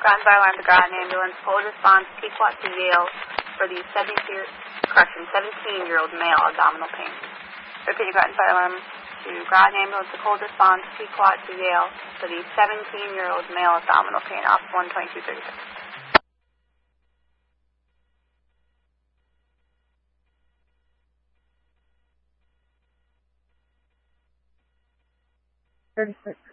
Ground by alarm to Groton ambulance. Hold response. Pequot to Yale for the 17-year-old male abdominal pain. Repeat Groton fire alarm to Groton ambulance. Hold response. Pequot to Yale for the 17-year-old male abdominal pain. Off 12236. 36.